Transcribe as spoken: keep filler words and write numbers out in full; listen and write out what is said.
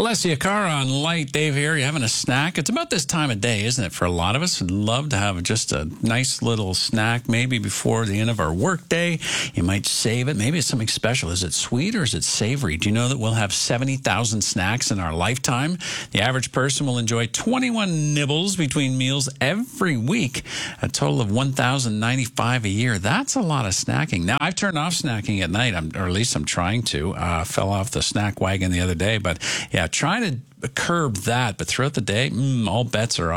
Alessia Cara on Light. Dave here. You having a snack? It's about this time of day, isn't it? For a lot of us, we'd love to have just a nice little snack, maybe before the end of our work day. You might save it. Maybe it's something special. Is it sweet or is it savory? Do you know that we'll have seventy thousand snacks in our lifetime? The average person will enjoy twenty-one nibbles between meals every week, a total of one thousand ninety-five a year. That's a lot of snacking. Now, I've turned off snacking at night, I'm, or at least I'm trying to. Uh, fell off the snack wagon the other day, but yeah, trying to curb that. But throughout the day, mm, all bets are off.